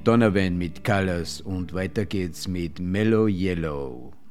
Donovan mit Colors und weiter geht's mit Mellow Yellow.